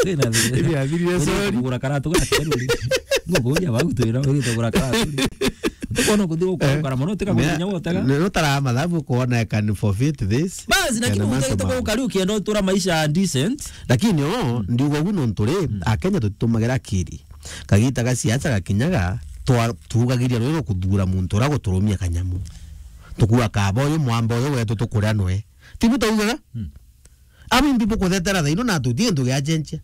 kwena Ibi athiri sorry. Kugura karatu gateru. Ngogoria bagutwira uri kugura karatu. Tukono kudhigo kwa karamono tika kunya wotega. No tara mathabu kuona can forfeit this. Basi lakini utako kali ukienda utura maisha decent. Lakini ndigo guno nturi akenya tutumagira kiri. Kagita gasiacha gakinyaga tugagiria rero kuthura muntu ura guturumia kanyamu. Tukua kaboyo mwamba oyo wetu tukuria noe. Tibu taugaga? Abi mbipo kuthetera thaino na tuthie nduge agentia.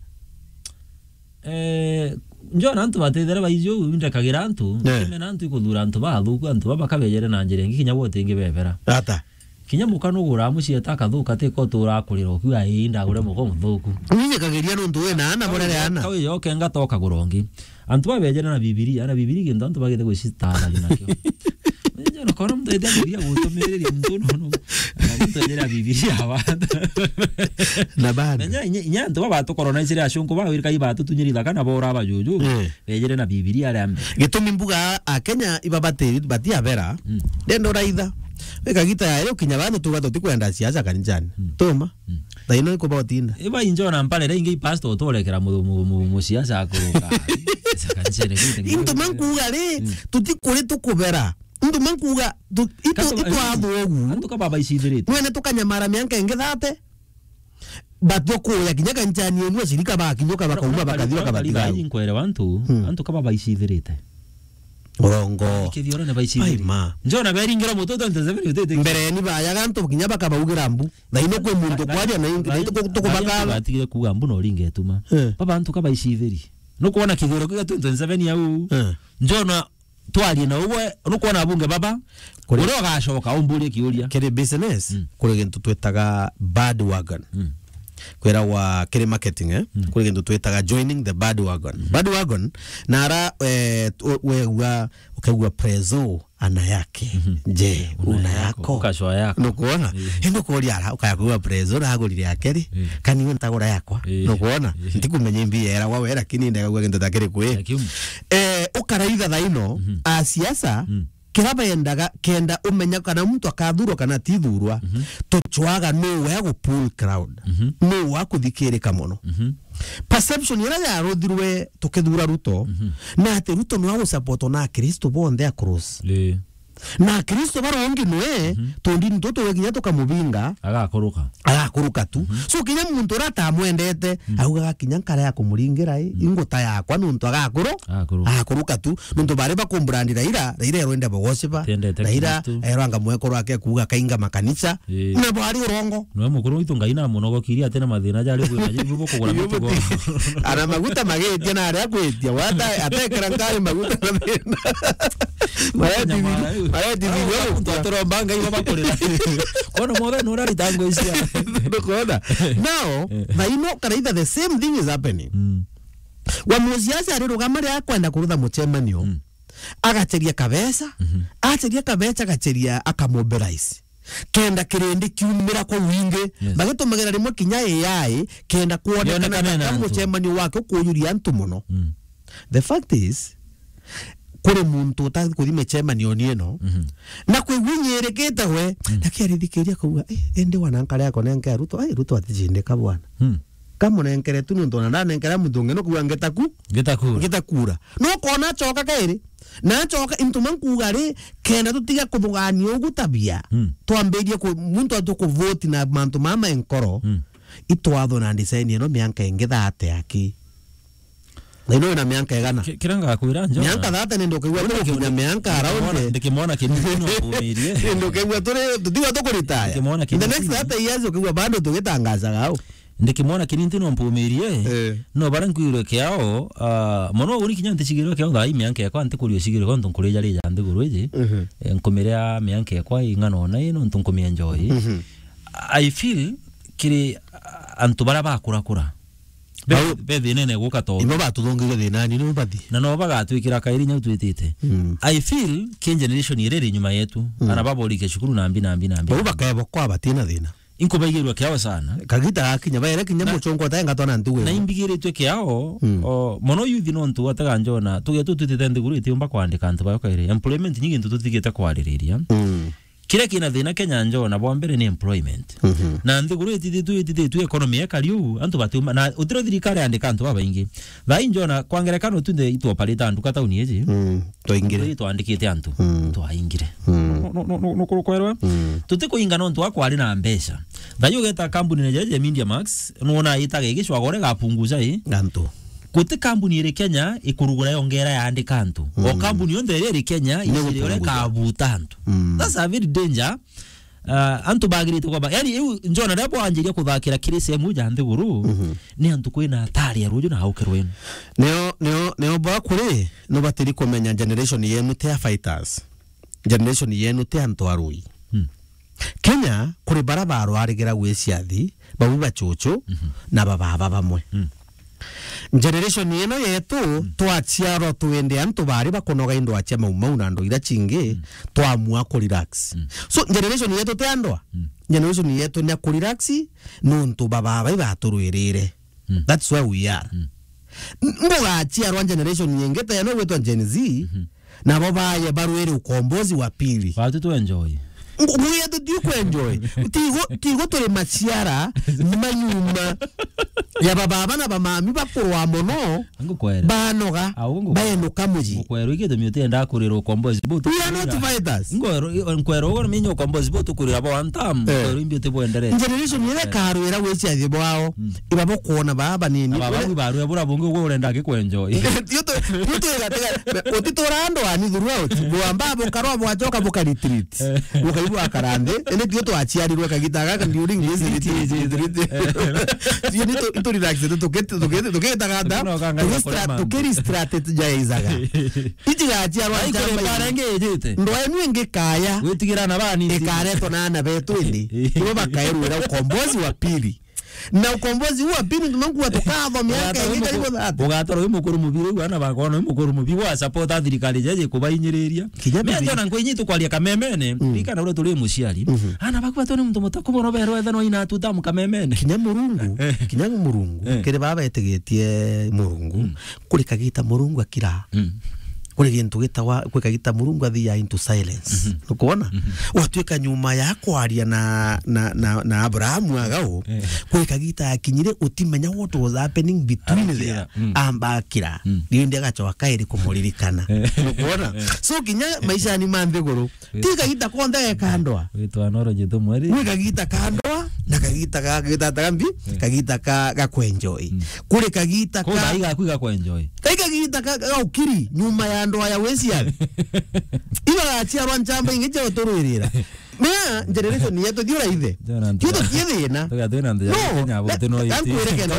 Njona antu batethera baizyo ndakagira antu kimena antu ikuthura antu bathuku antu babakabejere na njire nginya wote ngibebera Ata kinya mukano gura mucie takathuka tiko tura kurira okiwa inda gure muko muthuku ninye kageria nundu we na ana borere ana kawe yoke ngatoka gurongi antu babejere na bibilia gindu antu bagithe gwicitara nakyo njona kono mtete bibilia gutumireria mtu no mtete bibilia abanda na bana nya ntu baba tukorona icire ashunku bawirika ibatu tunyirira kana bora bajuju bejere na bibilia rambe gitumi mbuga akenya ibabate batia vera dendo raitha weka gita ya kinya bantu tugato tikwenda siasa kanjani toma daino iko botinda iba injona mpale rengi pastor torekera mu siasa akuruka sakanjene into mankuga le tutikore tukubera ndo mankuga ito adogu antu ka baba isithirite mwene tukanyamara mianka ingethate batoko ya kinyaga njani enu shirika bakinyoka bakauma bakathira kabatiga inkwere wantu antu ka baba isithirite Orongo kiviora ne baisithirite njona beringira mutoto ntazabiri utete mbere ni bayaga nto kinyaba kabaugira mbu na ino kwe muntu kwaria na ino tukubakala batigire kuga mbu no ringetuma baba antu ka baisithiri no kuona kigoro kiga 27 yau njona twali na uwe nukuona abunge baba kuri gashoka umburi kiuria kiri business kuri gintu twetaga bad wagon kwera wa kiri marketing kuri gintu twetaga joining the bad wagon nara wewa ukagwa prezo ana yake je una yako ukashwa yako nukuona ndo kuria ukagwa prezo na agurire yake kani ntagura yakwa nukuona ndikumenya mbia era wawe era kini ndaga gintu takiri kwe ukaraitha thaino a siasa kiraba yendaga kenda umenya kana mtu akathurwa kana tithurwa tuchwaga no we go pull crowd no wa kuthikirika muno perception ira ya rothirwe tukithura Ruto na ati Ruto no wa support na Kristo bonde across na Kristo barongi noe tondi ntoto weginya tukamubinga agakuruka tu so kinya muntu rata amwendete auga kinya nkara ya kumuringira ingota yakwa nuntu agakuruka tu nuntu bare bakumbrandira ira rwenda bogosiba ira eranga mweko rwake kuga kainga makanisa na bari rongo no mukuru itunga ina munogo kiria tena mathina jari kugo kugura mitugo ana maguta magetia na ari akwetia wata atekera ngari maguta na thina Mareti video mtotoro banga iba bakorera. Kono mothe no rari tango isia. Ndokoda. Now, baino karaitha the same thing is happening. Wa muziasi arirugamari akwenda kurutha muchemanio. Agacheria kabesa, agacheria akamobilize. Kenda kirindi kiumira kwa winge bagetumagera rimwe kinya AI kenda kuonekana kama muchemanio wake kuyuria antu muno. The fact is kore muntu utathi kuthime chemanio nieno na kwigwinyerekete we nakirithikiriria kuga ende wanankare yako nenke Ruto atijindika bwana kama nenkere tu ndo na nenkera muntu ngeno kuga ngetakura no kona choka kairi na choka intuman kugare kena tutiga kuthugania ugutabia twamberie ku muntu atuko vote na mantu mama enkoro itwatho na design eno mianka engethate aki Naino na mianka egana. Kiranga kuira njo. Mianka thate ndo kegwa ndo mianka around. Ndikimona kinino umirie. Ndo kegwa tutiwa tukuritaya. Ndikimona kinino. The next that years kegwa bado tugitangaza gao. Ndikimona kinino mpumirie. No barankwire kyao mono uri kinyante chigiro kyao dai mianka yakwa antikurio chigiro konto nkureja reja ndiguruje. Nkomerea mianka yakwa ingano na ino ntunkomia enjoy. I feel kiri antubara bakura. Be nene gukato imo batudongire thinani no bathi na no bagatwikira kairinya utwitite I feel ken generation ireri nyuma yetu ana babolike shukuru nambi bo bakayebo kwa batina thina inko baigirwa kyao sana kagita akinya bayere kinya muchongo taenga tona ntuwe na imbigiritwe kyao mono youth no ntu ataga njona tugetu tutite ndiguru itimba kwandika ntu bayo kaire employment nyingi ntu tutigite kwaririria kile kina thina Kenya njo na bombere ni employment na nthiguru ititu economy ya kariu antu batuma na utiro thirikari andika antu babaingi thai njo na kwangerekano tunde itu operate andu katauni eji toingire itu andikite antu twaingire no kurukwerwa tutikuinga no ntu akwari na mbesha thai ugeta company ne jeje Media Max nuona itage gicwagore gapunguza antu kuti kambuni iri Kenya ikurugura yongera ya andika antu o kambuni yonde iri Kenya ire kabuta antu that's a very danger antu bagirite kwa yani njona rabo anjiria kuthakira kiri semu ja nthiguru ni antu kwina atari ya rujo na haukerwe neo ba kure no batiri kumenya generation yenu te fighters generation yenu te antu arui Kenya kuri barabara arigera gwiciathi babu bachuchu na baba bamwe generation yeno yetu twachiaro tuende antu bari bakonoga indo acha mau na ndo ira chinge twamua ku relax so generation yetu te andwa generation yetu ni ku relax nuntu baba baturuirire that's where we are mbuga chiaro generation yengeta yeno wetu Gen Z na baba ya baruere ukombozi wa pili watu tu enjoy nguye to diu enjoy tigo tole machiara manyuma ya baba bana bamami bakorwa mono banoga baenuka muji kwero igete myote nda kurira ukombozi butu we are not fighters kwero go minyo ukombozi butu kurira bo antam kwero imbyote bo endere generation yene karwera weci athi bwao ibabo kuona baba nini baba baru ebura bongo go urenda gikwenjoy yoto gatega otitorando ani throughout bwamba bo karwa bwajoka bo retreat ukaibu akarande ene tio to achiarirwe kagitaga during this retreat to relax to get tagada to carry strategizaga ijiga achiarwa barenge ejete ndo enu ngekaya witigirana bani ekare to nana betu indi ibo bakairwira ukombozi wa pili na ukombozi wa pili tunanguwa tukava miaka ingika hivyo dhati ugatoro imukuru mubiri wana bakono imukuru mubiri wa support thirikari jeje kubainyireria mendo na nkwenyitu kwalia kamemene ikana ule tuli muciari ana bakwa toni muntu mutakubono bero ethano ina tutamu kamemene kinyangu murungu kire baba etegetie murungu kuri kagita murungu akira kuri gintu gitawa kuri kagita murungu athia into silence nukuona watuika nyuma ya kwaria na Abraham agao kuri kagita akinyire utimenya what was happening between there ambakira ndio gacho akairi kumuririkana nukuona so kinya maisha ni mandegoro tika gita konde kandwa witwa noro jitu mweri kuri kagita kandwa na kagita tagambi kagita ka kwenjoy kuri kagita ka iga kuiga kwenjoy kagita ka ukiri nyuma ya ndo ya wesi ya iba achiarwa njamba ingeje otorwirira mea generation yetu dio raithe kito kithi na tugatwina ndia Kenya bote no iti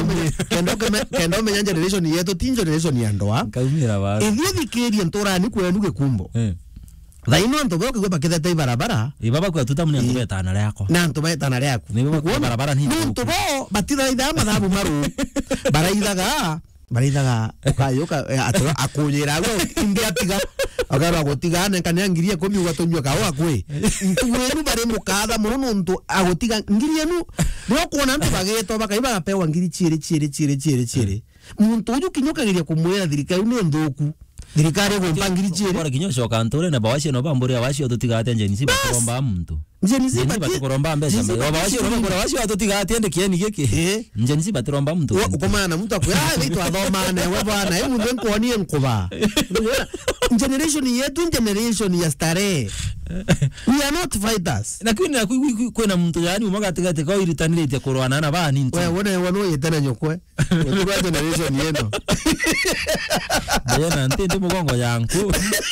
kendo menya generation yetu tin generation ya ndoa kaumira ba ithie thikiria ntorani kwenu gikumbo thaino antu boke gwe bakithete barabara ibaba kwa tutamuni antu betana yako na antu betana yako ni baba barabara ni antu bo batira ida mathabu maru baraithaga ukayuka akunyira gwe ingiatiga agara gotiga ne kana ngirie komi ugatonywa kawa kwe ntuwenu bare mukatha muno ntu agotiga ngirie nu no kuona ntu bageto bakaiba gapewa ngiri chire muntu uju kinyokagiria kumwera thirikari ni nthuku thirikari go mpangiri chire bora kinyosho kantore na bawashi no bamburi awashi otutigate njenisi bakoromba muntu njenisi bakoromba mbesa bawashi no bamburi awashi otutigate ende kieni giki njenisi batiromba muntu ukomana muntu akwira bitu athomane we bwana e muntu nkonie nkuba generation yetu generation ya stare we are not fighters na kwina muntu yani umagatigate kwa iritanirite kurwana na bani ntu we wono yetana nyokwe we generation yeno bayana ntende mugongo yangu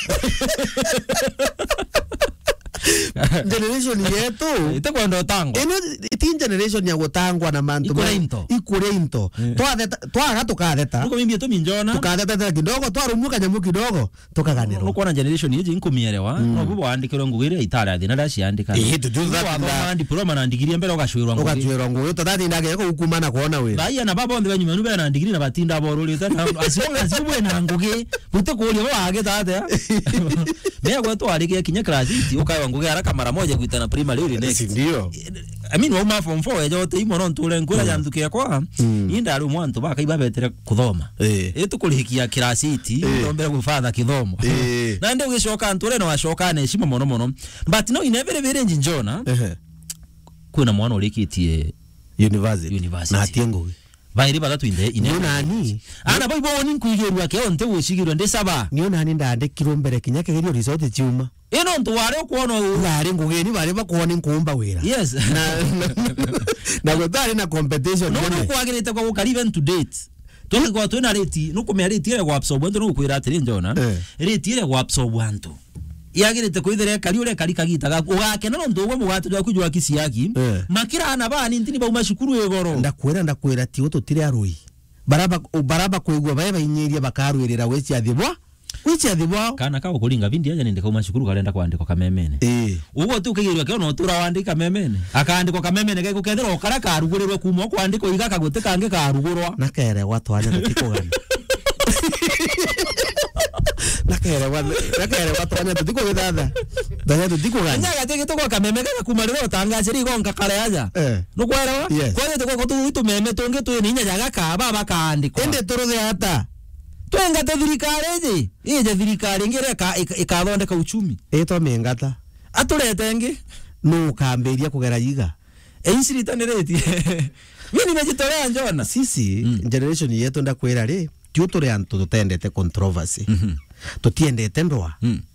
generation yetu itakwenda tango eno tin generation ya gutangwa na mantu ikureinto twaga tukatheta nuko mimi to minjona tukatheta kidogo twarumuka nyamu kidogo tukaganira nuko na generation yeje inkumierewa no bubo andikiro ngugire itara thina dashi andika andi diploma na andikirie mbere ugashwirwa nguyo tatathi ndage ko ukumana kuona we baya na baba onde banyuma nube na andikirie na batinda boruli tata asibwe na ngugi buto kulia wage tate meya gwetu alike kinya class iti ukawa ngugi haraka mara moja kuitana primary ile next ndio I mean uma form 4 ejo te imo no ntule nkura ya nduke kwa inda ari mwanto baka iba betere kuthoma tukulihikia kirasiti ndombera gufadha kithomo na ndio gishoka ntule no washoka ne shimo mono but no inevere vere njona kuna mwana ulikitie university na atiengo bairi batatu inde ine nani ana boy boni nkuigerwa ke onte woshigirwe ndi saba niyo nani ndandikirwo mbere kinyake gerio resort ciuma ino ntuware kuona ngari ngugeni bari bakuona nkumba wira yes na gutari na competition no kwagirite kwa gukari event to date tuke kwa twina reti no kumya reti ile kwa absorb ndo kwira atiri njona reti ile kwa absorb antu yagirite kwithire kari ure kari kagita ugake no ndugo mugatu jwa kujwa kisiaki makira ana bani ntini ba umashukuru egoro ndakwira ti ututire arui baraba kwigwa bae bainyiria bakarwirira weci athibwa kana kawo kulinga vindi aja nende kwa shukuru kalenda kwandiko kamemene ugo tu kigirwa ke no tura wandika memene akaandiko kamemene ke kukethera okara karugurirwe kuma kwandiko igaka gote kange karugurwa nakere watwanya tutikogana nakere watwanya tutikogana danya tutikogana nyaga tege to kwa kamemene ka kumariro tangaciri gonka kare aja no kwera kwa to kwa tu meme tonge tu ninya jaga ka baba kaandiko ende turuthe ata twengate thirikari ije thirikari ngire ikathondeka uchumi eto mengata aturete ngi no kamberia kugera yiga insiritanireti mimi nimejitolea njona sisi generation yetu ndakwira ri tutore antu tutendete controversy tutiendete ndoa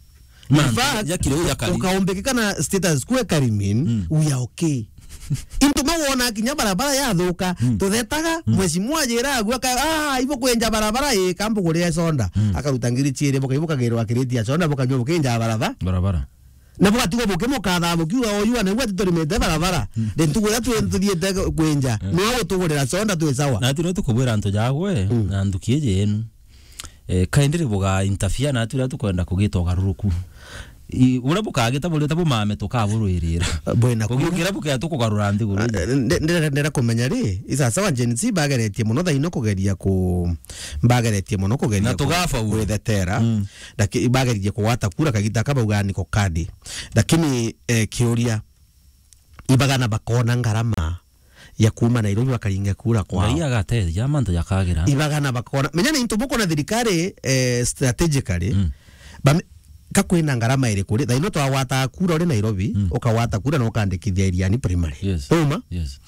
ya kilo ya kali ukaombeke kana status kwe karimin uya okay into mawona kinya barabara ya thuka tuthetaga mwezi mwajira agwa ibo kwenja barabara kambu kuria sonda akaruta ngiri chire boka ibuka gerwa kireti sonda boka nyobo kenja barabara na boka tugo boke mukatha mukiwa oyu ana ngwa turimete barabara ndentugo ya tuthiete kwenja no ago tugurira sonda tu sawa na tiro tukubwira antu jagwe na ndukie yenu kaindire boga interfere na tiro tukwenda kugita garuruku ura bukagita buri tabu mame tukaburwirira bwena kugikira buka tukugarura ndiguru ndera kumenya ri isa sawa jensi bagaretie muno thaino kugeria ku bagaretie muno kugeria na tugafa wethetera daki bagaretie kuwata kura kagita kabugani ko kadi lakini kiuria ibagana bakona ngarama ya kuma Nairobi bakaringa kura kwa iya gate ya manto yakagira ibagana bakona menya ni ntubuko na thirikari strategically kakwina ngarama iri kuri thaino twawata kura uri Nairobi ukawata kura no kandikithia iriani primary uma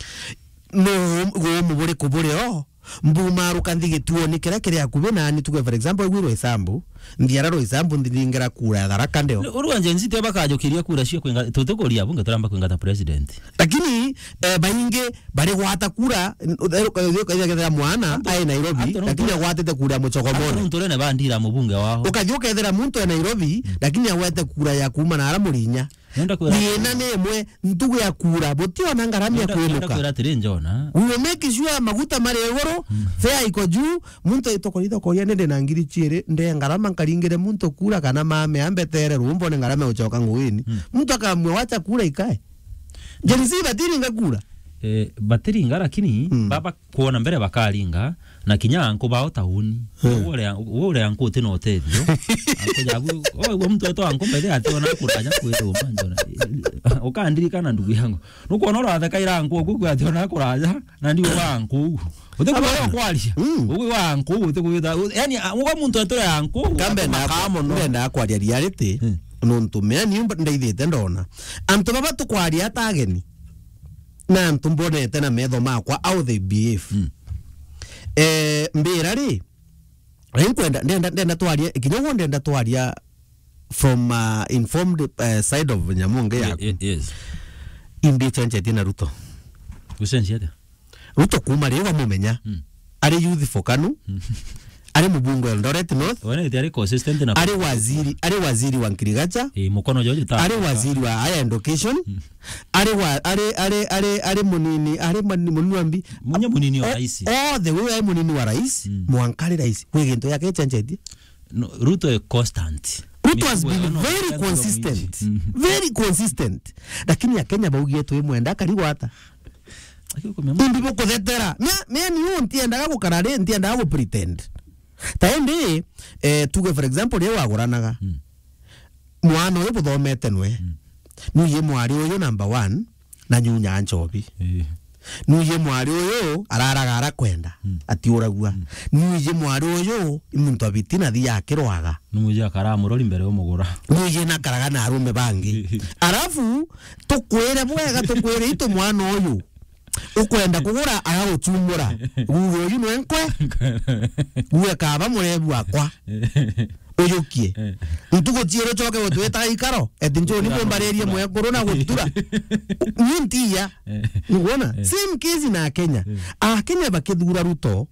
no go mubure kubure mbuma rukanthige tuoni kira kire akube nani tuge for example gwiro isambu ndiararo isambu ndingira kura tharaka ndeo urwanje nzite bakajokiria kura cio kwinga tutukoria bunge turamba kwingata president lakini bainge bari gwata kura ukagethera mwana ai Nairobi lakini gwatete kura muchokomone nturene bandira mubunge wao ukagethera muntu ya Nairobi lakini awete kura ya kuma na aramurinya niena nemwe ntugu ya kura botiona ngarami ya kwemuka kwira tiri njona we make sure maguta mare egoro fea iko juu muntu itokorito koria nende na ngiri chire nde ngarama nkaringire muntu kura kana mame ambetere rumbo ne ngarama uchoka ngwini muntu akamwe wacha kura ikae jenzi batiri ngakura batiringa lakini baba kuona mbere bakaringa na kinya anko bao tauni wole anko teno tedio anko jabu we mtu eto anko mbere ationa kuraja kwedo manjona ukandirika na ndugu yangu nuko nora athekaira anko kuku ationa kuraja na ndio wangu utekwa kwalia ugu wangu utekwa yani uga muntu eto anko kambe na kamo no ndenda kwalia reality nuntu meni ndaithite ndona antu baba tukwalia tageni na ntumbonete na metho makwa how they behave mbira ri nkwenda ndenda twaria kinyo ndenda twaria from informed side of Nyamonge yako yes imbi chenjeti na Ruto usenjete Ruto kuma riwa mumenya ari youth for Kanu ari mubungo Eldoret North wana iti ari consistent na ari waziri wa Nkirigacha mukono jojo ta ari waziri wa higher education ari munini ari munwambi munini wa rais the way ai munini wa rais mwankali rais kwegento yake chenjeti Ruto constant Ruto has been very consistent lakini ya Kenya baugietwe imwenda kariwata Ndimo kuthetera me ni untiendaga gukarare ntiendaga go pretend taende tuge for example ye waguranaga mwana uyu buthomete nwe ni ye mwari uyu number 1 na nyunya nchobi nuye mwari uyu araragara kwenda atiuragua nuye mwari uyu imuntu abitina thia kirwaga nuye akaramurori mbere umugura nuye na karaga na arume bangi arafu tukwire bwega tukwire itu mwana uyu ukwenda kugura agagutumura uyu uyu nwenkwe uwe kaba murebu akwa uyukie ntugo tiero choke gutweta ikaro etinjo ni bombarerie mwe corona gutura nyintia ngona same case na Kenya Kenya bakithura Ruto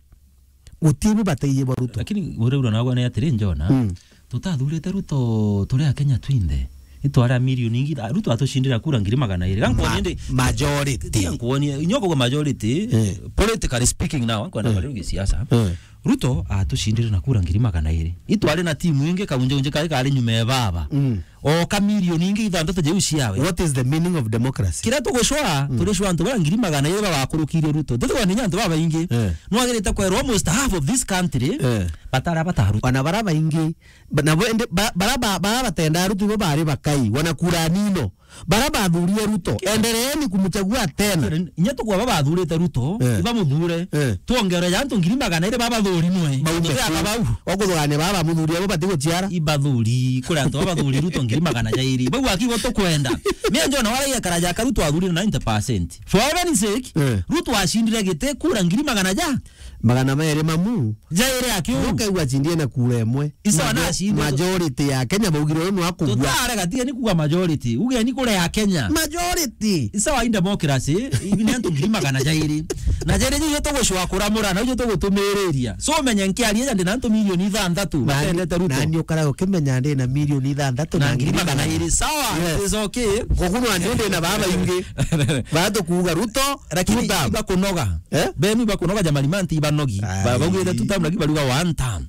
gutibu bataiye Ruto lakini urura nagwa ne atiri njona tutathurite Ruto turi Kenya twinde itwara milioni ingi Ruto atoshindira kura 200,000 gankwoni ndi majority gankwoni nyoko kwa majority politically speaking now kwenda bali siasa Ruto atoshindira na kura 200,000 itware na timu ingi kabunje kari nyume baba o ka milioni ingi ithandatu je uciawe. What is the meaning of democracy? Kira tugushwa turishwa ntu bara 200,000 babakurukire Ruto tutu ni nyantu baba ingi no agereta kwa almost half of this country batara bataru wana baraba ingi na baraba batenda Ruto bo bari bakai wana kura nino baraba thurie Ruto endeleeni kumuchagua tena nyeto kwa baba thurite Ruto iba muthure tuongere yantu 200,000 baba thuri mwe bau oguthane baba muthurie bo batigo ciara iba thuri kura ntu baba thuri Ruto 200,000 bau akigo to kwenda mie njona wala karaja Ruto athurire 90% for heaven's sake Ruto ashindire gite kura 200,000 magana mere mamu jaire akio ukaigwa chindie na kura emwe isa na ashinde majority ya Kenya baugiro no akugwa tutare gatia ni kuga majority uge ni kura ya Kenya majority isa wa democracy ibine ntu 200,000 na jaire ni to gushwa kura mura na to gutumireria so menya nkiarie ndi na ntu milioni 6 batendete Ruto na ndio kara ukimenya ndi na milioni 6 na 200,000 sawa is okay kokunu ndi na baba ingi bato kuga Ruto lakini iba kunoga bemi ba kunoga jamali manti nogi baba ugete tutam lagi baluga one time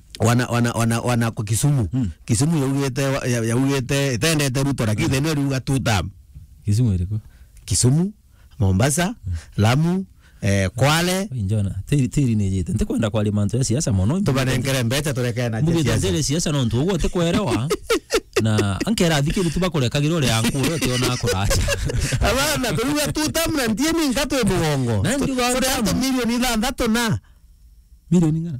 wana kwa Kisumu Kisumu ya ugete tendete Ruto lakini ndio ruga tutam Kisumu iriko Kisumu Mombasa Lamu Kwale injona tiri nejete ntekwenda kwali manto ya siasa mono tubanengere mbeta turekana na siasa mugete siasa no ntugo tekwerewa na ankera thikiri tubakorekagiro le ankuro tiona akuracha abana turuga tutam na ndieni ngato e mugongo na ndio kwa milioni 6 na milioni ngana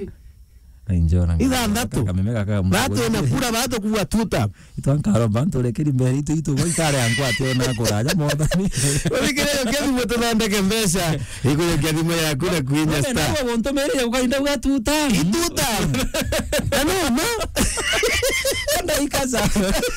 injona ithandatu kamemeka kaka bato na kura bato kuwa tutam itwankaro bantu lekiri mbere itu boikare ankwa tiona akuracha mothani obikire kezi moto ndeke mbesha ikule kezi mo ya kura kuinya star na wonto mere ukainda kwa tutam no anda ikaza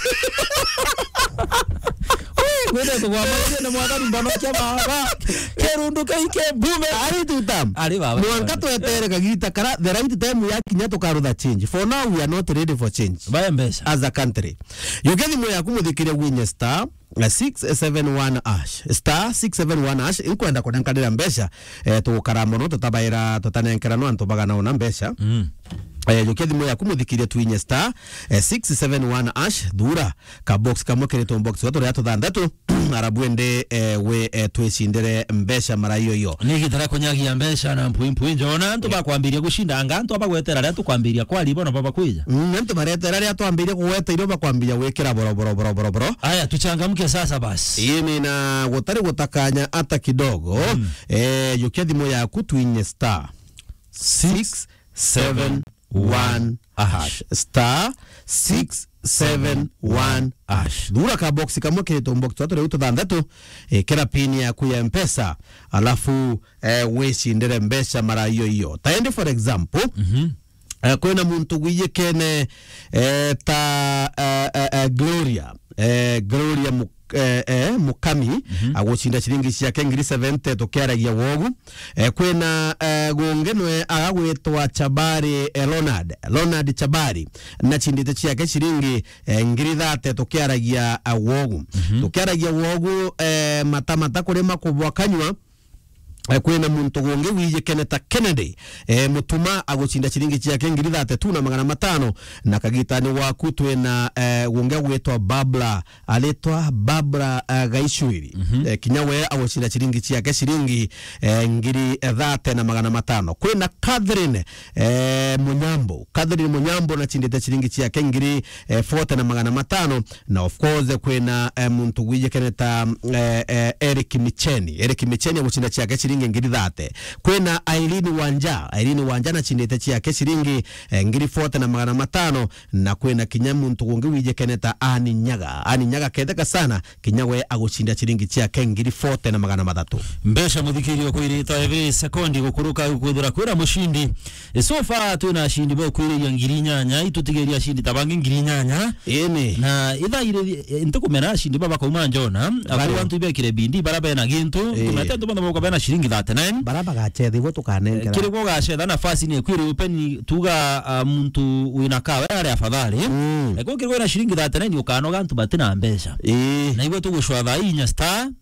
Wede to wa mali na mwana mbano kia baba kerundu kaike bume ari tutam ari baba mwanka to etere kagita kara the right time ya kinya to karutha change for now we are not ready for change baya mbesha as a country yogeni mo ya kumuthikiria winya star 671 ash star 671 ash inkwenda kunenkanira mbesha tukara mono tutabaira tutanenkera no antu bagana ona mbesha yokethi mo ya kumuthikiria twinye star 671 ash dhura ka box kamwe kereto box wato ya tuthandatu arabwende we twicindire mbesha mara iyo ni gitara kunyagia mbesha na mpui njona ntu bakwambiria gushinda anga ntu abagwetera ria tukwambiria kwali bona baba kwija ntu maretera ria twambiria kuweta iro bakwambia wekera boro aya tuchangamke sasa basi yini na gutari gutakanya hata kidogo yokethi mo ya kutwinye star 671 hash star 671 hash dura ka box kamwe kereto box tatu leo tuthandatu kera pin ya kuya mpesa alafu wecindire mbesha mara iyo taende for example kwena muntu gwiye kene ta Gloria Mukami agushinda shilingi ciake 70 tukiaragia wogu kwena gongenwe agagwitwa Chabari Leonard Chabari na chindite ciake shilingi 30 tukiaragia wogu tukiaragia wogu matamata kuri makubwa kanywa kwina muntu gungi wije Keneta Kennedy mutuma agushinda chiringi ciake ngiri 3,500 na kagitani waku twina gungi gwitwa Babla aletwa Babla Gaishwiri kinyawe agushinda chiringi ciake shiringi ngiri 3,500 kwina Catherine Munyambo na chindete chiringi ciake ngiri 4,500 na of course kwina muntu wije Keneta Eric Micheni agushinda ciake shiringi ngiri 30 kwena Irene Wanja na chindete ciake shiringi ngiri 4,500 na kwena kinyamuntu gungi wije Keneta Ani Nyaga ketheka sana kinyawe agushinda chiringi ciake ngiri 4,500 mbesha muthikirio kwirita every sekondi gukuruka kuthura kwira mushindi so far tuna shindi bo kwiriria ngiri 8 itutigeria shindi tabangi ngiri 8 ene na itha ire ntukumena shindi baba kauma njona abo bantu bekire bindi baraba na gintu tumete tumanda mo kabena shiringi 39 baraba gachethi go tukanengera kiri go gachetha nafasi ni kwiri upeni tuga muntu winakawe ari afadhali eko kiri go na shiringi 39 ukano gantu batina mbesha na igo tugushwa inya star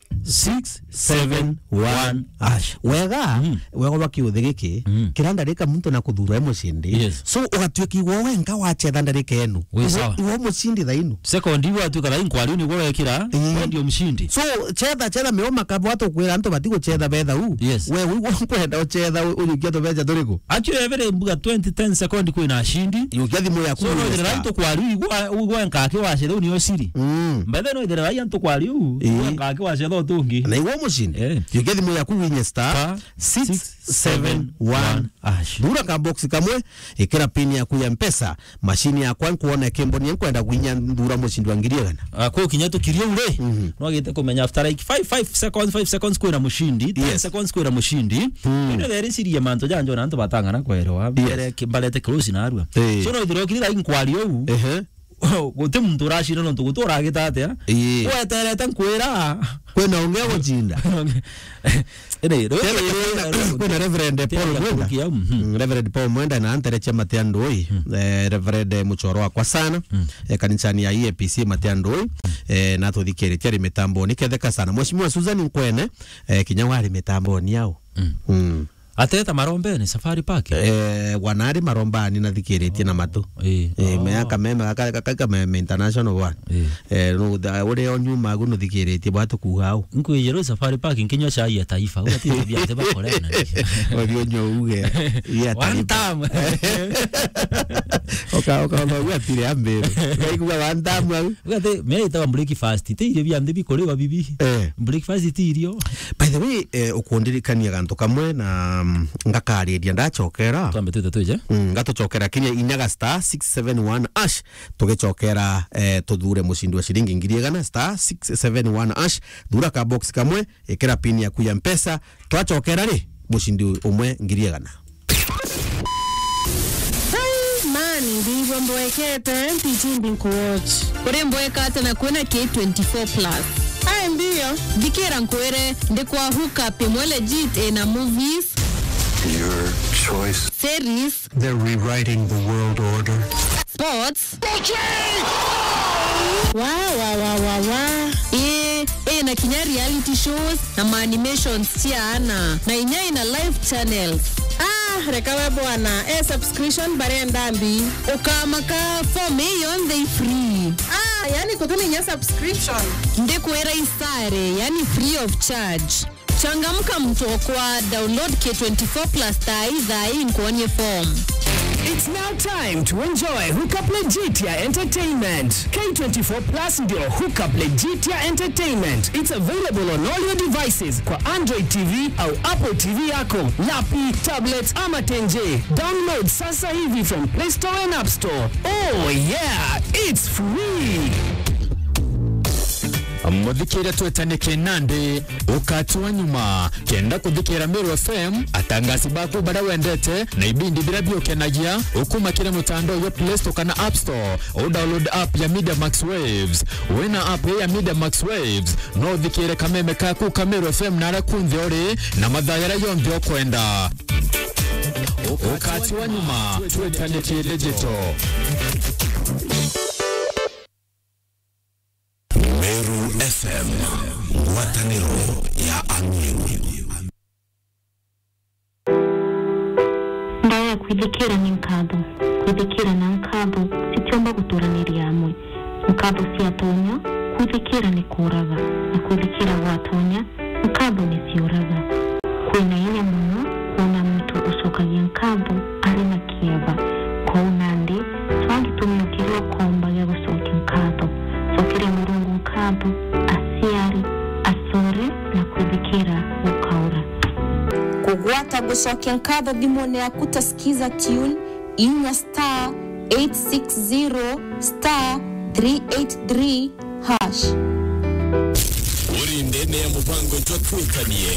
671 hash wega bakiuthe giki kiranda rika muntu na kuthura mushindi so ugatuiki wowe nka wachetha ndarika enu iwo mushindi thaino second iwo atuka thaino kwali ni gowe kira ndio mshindi so chetha meo makabu atu kwira antu batigo chetha betha we wigo kwenda chetha unyukia to beja doriko actually every mbuga 20-10 second kwina shindi yukia thimu yaku so no ndira antu kwali wigo nka ke wachetha uni osiri mbethe no ndira antu kwali nka ke wachetha tungi na iwo mushindi yukia thimu yaku winye star 671 hash dura ka box kamwe ikira pin yaku ya mpesa mashini ya kwan kuona kembo ni kwenda kuinya ndura mushindi wangiriagana kwa kinyato kirio ule no gite kumenya after like 5 seconds kwina mushindi 10 seconds kwina mushindi ino there siria manto janjo na antu batangana kwero mbere kimbalete close na arua so no ndiro kirira inkwali ou gote muntu urashira no tugutora gitate weterete nkwira kwena ongea gochinda kwena Reverend Paul Mwenda na antereche Matiandoi Reverend Muchoro kwa sana kanisani ya EPC Matiandoi na tuthikiritie ri mitambo ni ketheka sana Mheshimiwa Susan Nkwene kinyawari mitambo ni yao ateta marombe ni safari park wanari marombani na thikiritie na matu meaka meme international one no da ore onyuma guno thikiritie batu kuhao nkwejero safari park nkinyo cha ya taifa ugati bia te bakorena orio nyouge ya taifa oka no atire ambere kaigwa wandamu ugati meita breakfast te ile bia ndbi korewa bibi breakfast ti irio by the way ukundirikania gantu kamwe na ngakariria ndachokera twambetete tuje ngatuchokera kinya inyaga star 671 hash tugechokera tuthure mushindi wa shiringi ngiri 100 star 671 hash thura ka box kamwe ikira pin ya kuya mpesa twachokera ri mushindi umwe ngiri 100 ndivyo mbwekete tichimbi kuwatch kuri mbwekate na kuona K24 plus ndio dikira nkwere ndikwa hook up mwele jit na movies your choice series they're rewriting the world order sports wow na kinya reality shows na animations tiana na inya ina live channels rekawe bwana subscription bare ndambi ukamaka for me on the free yani kutuminya subscription ndikuera isare yani free of charge changamka mtokwa download K24 plus taiza in kwenye form. It's now time to enjoy Hookup Legitia Entertainment. K24 Plus ndio Hookup Legitia Entertainment. It's available on all your devices kwa Android TV au Apple TV yako, lapi, tablets ama tenje. Download sasa hivi from Play Store and App Store. Oh yeah, it's free. Muthikira twetanike nande ukatwa nyuma kenda kuthikira Meru FM atangasi baku bara wendete na ibindi bila biokenagia ukumakire mutando yo Play Store kana App Store o download app ya Media Max Waves wena app ya Media Max Waves no thikire kameme kaku Meru FM nara kunthi ori na mathayara yonthe okwenda ukatwa nyuma twetanike digital Meru FM, Wataniro ya Amiru. kwithikira ni nkatho kwithikira na nkatho sitiomba guturanĩria amwe nkatho cia tonya kwithikira ni kuraga na kwithikira gwatonya nkatho ni ciuraga kwina hinya muno kuona mtu ucokagia nkatho ari na kieva kuona ndi twagitumia kirwa komba ya gucokia nkatho cokire Murungu nkatho asiari asore na kwithikira gukaura kugwata gucokia nkatho thimone yaku tasikiza tune inya star 860 star 383 hash urindene ya mupango twatwikanie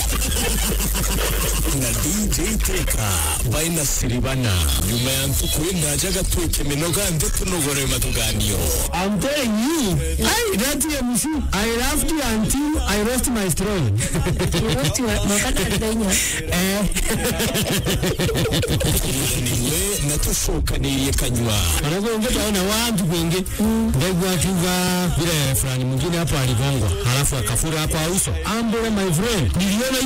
na DJ Teka baina siribana nyuma ya ntukwenda jaga twike minoga ndetu nogore matuganio. I'm telling you, that MC, I laughed you until I lost my straw. you lost your mokana niwe natushoka niliyekanywa anakuongeza na watu wengi ndegu akiva vile fulani mwingine hapo alivongwa halafu akafura hapo uso ambole my friend niliona